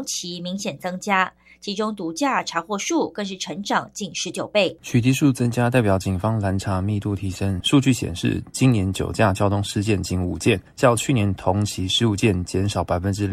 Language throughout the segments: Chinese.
期明显增加，其中毒驾查获数更是成长近19倍。 取缔数增加代表警方拦查密度提升。数据显示，今年酒驾交通事件仅5件，较去年同期15件减少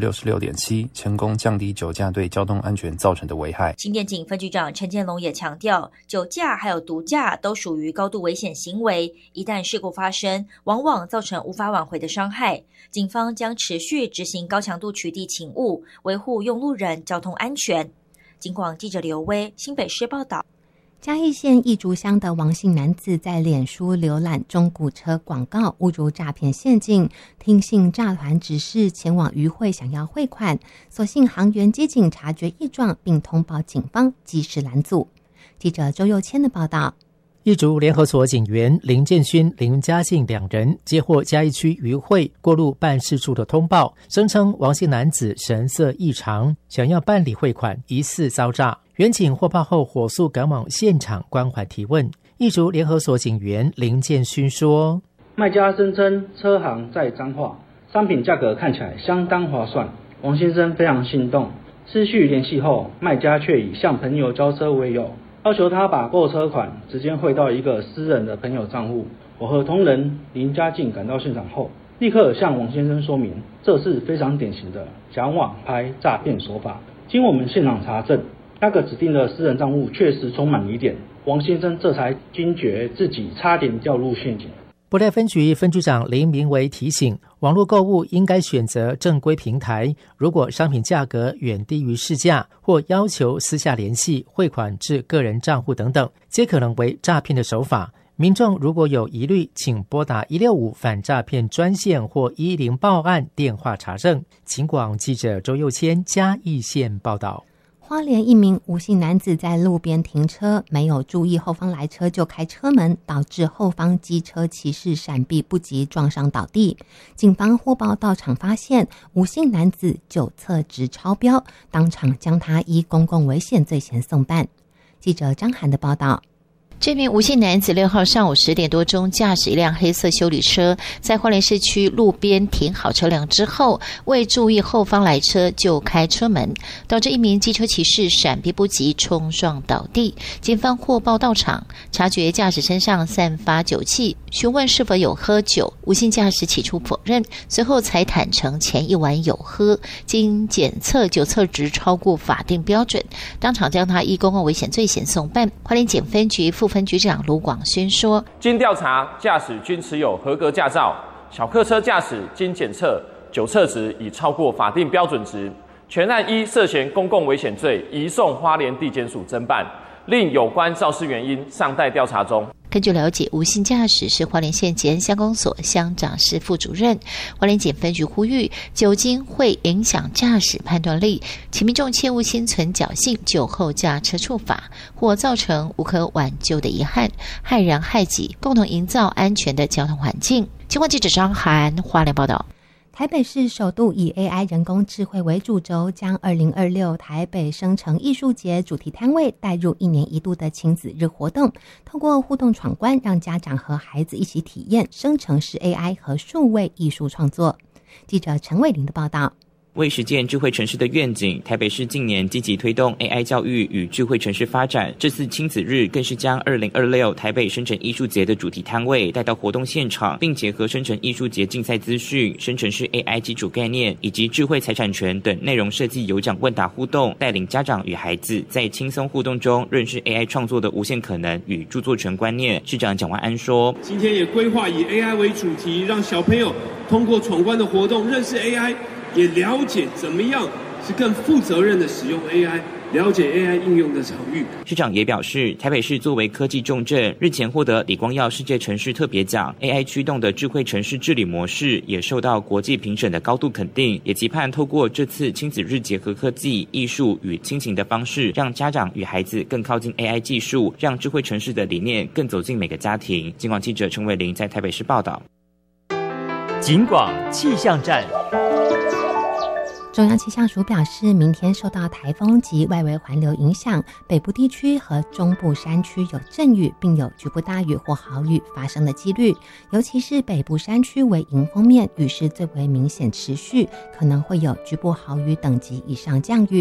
66.7%， 成功降低酒驾对交通安全造成的危害。 新店警分局长陈建龙也强调，酒驾还有毒驾都属于高度危险行为，一旦事故发生，往往造成无法挽回的伤害。警方将持续执行高强度取缔勤务，维护用路人交通安全。警广记者刘威新北市报道。 嘉义县义竹乡的王姓男子在脸书浏览中古车广告，误入诈骗陷阱，听信诈团指示前往渔会想要汇款，所幸航员机警察觉异状，并通报警方，及时拦阻。记者周佑谦的报道。 义竹联合所警员林建勋、林嘉信2人接获嘉义区渔会过路办事处的通报，声称王姓男子神色异常，想要办理汇款，疑似遭诈。员警获报后火速赶往现场关怀提问。义竹联合所警员林建勋说： 卖家声称车行在彰化，商品价格看起来相当划算，王先生非常心动。失去联系后，卖家却以向朋友交车为由，要求他把购车款直接汇到一个私人的朋友账户。我和同仁林嘉靖赶到现场后，立刻向王先生说明，这是非常典型的假网拍诈骗手法。经我们现场查证，那个指定的私人账户确实充满疑点，王先生这才惊觉自己差点掉入陷阱。 布袋分局分局长林明维提醒，网络购物应该选择正规平台，如果商品价格远低于市价，或要求私下联系、汇款至个人账户等等，皆可能为诈骗的手法。民众如果有疑虑，请拨打165反诈骗专线或110报案电话查证。警广记者周佑谦嘉义县报道。 花莲一名吴姓男子在路边停车，没有注意后方来车就开车门，导致后方机车骑士闪避不及，撞上倒地。警方获报到场发现吴姓男子酒测值超标，当场将他依公共危险罪嫌送办。记者张涵的报道。 这名吴姓男子6号上午10点多钟驾驶一辆黑色休旅车，在花莲市区路边停好车辆之后，未注意后方来车就开车门，导致一名机车骑士闪避不及，冲撞倒地。警方获报到场，察觉驾驶身上散发酒气，询问是否有喝酒。吴姓驾驶起初否认，随后才坦诚前一晚有喝，经检测酒测值超过法定标准，当场将他依公共危险罪嫌送办。花莲检分局副分局长卢广轩说： 经调查，驾驶均持有合格驾照，小客车驾驶经检测酒测值已超过法定标准值，全案依涉嫌公共危险罪移送花莲地检署侦办，另有关肇事原因尚待调查中。 根据了解，吴姓驾驶是花莲县检乡公所乡长室副主任。花莲检分局呼吁，酒精会影响驾驶判断力，请民众切勿心存侥幸，酒后驾车触法，或造成无可挽救的遗憾，害人害己，共同营造安全的交通环境。警广记者张涵花莲报道。 台北市首度以 AI 人工智慧为主轴，将2026台北生成艺术节主题摊位带入1年1度的亲子日活动，透过互动闯关，让家长和孩子一起体验生成式 AI 和数位艺术创作。记者陈伟玲的报道。 为实践智慧城市的愿景，台北市近年积极推动 AI 教育与智慧城市发展。这次亲子日更是将2026台北生成艺术节的主题摊位带到活动现场，并结合生成艺术节竞赛资讯、生成式 AI 基础概念以及智慧财产权等内容设计有奖问答互动，带领家长与孩子在轻松互动中认识 AI 创作的无限可能与著作权观念。市长蒋万安说： 今天也规划以 AI 为主题，让小朋友通过闯关的活动认识 AI，也了解怎么样是更负责任的使用 AI， 了解 AI 应用的场域。 市长也表示，台北市作为科技重镇，日前获得李光耀世界城市特别奖 ，AI 驱动的智慧城市治理模式也受到国际评审的高度肯定，也期盼透过这次亲子日结合科技、艺术与亲情的方式，让家长与孩子更靠近 AI 技术，让智慧城市的理念更走进每个家庭。警广记者陈伟玲在台北市报道。 警广气象站。 中央气象署表示，明天受到台风及外围环流影响，北部地区和中部山区有阵雨，并有局部大雨或豪雨发生的几率，尤其是北部山区为迎风面，雨势最为明显持续，可能会有局部豪雨等级以上降雨。